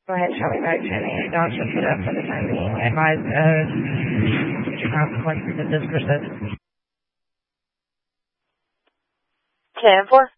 Go ahead, Charlie Mike, Jenny. Don't just put up for the time being. Advise future consequences of this persist. 10-4.